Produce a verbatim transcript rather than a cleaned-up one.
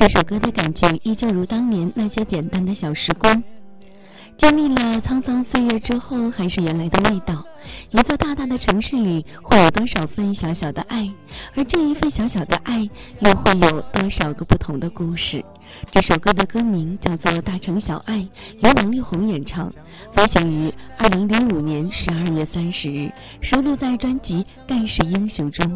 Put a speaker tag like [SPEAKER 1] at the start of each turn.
[SPEAKER 1] 这首歌的感觉依旧如当年那些简单的小时光。经历了沧桑岁月之后，还是原来的味道。一座大大的城市里，会有多少份小小的爱，而这一份小小的爱，又会有多少个不同的故事。这首歌的歌名叫做《大城小爱》，由王力宏演唱，发行于二零零五年十二月三十日，收录在专辑《盖世英雄》中。